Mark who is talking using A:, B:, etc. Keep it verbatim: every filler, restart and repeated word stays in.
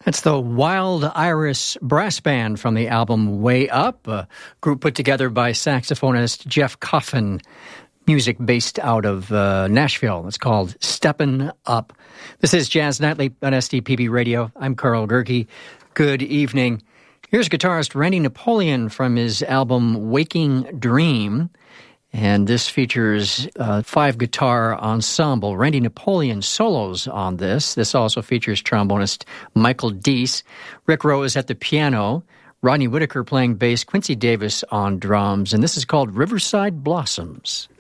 A: It's the Wild Iris Brass Band from the album Way Up, a group put together by saxophonist Jeff Coffin, music based out of uh, Nashville. It's called Steppin' Up. This is Jazz Nightly on S D P B Radio. I'm Carl Gerke. Good evening. Here's guitarist Randy Napoleon from his album Waking Dream. And this features a five-guitar ensemble. Randy Napoleon solos on this. This also features trombonist Michael Deese, Rick Rose at the piano, Rodney Whitaker playing bass, Quincy Davis on drums, and this is called Riverside Blossoms.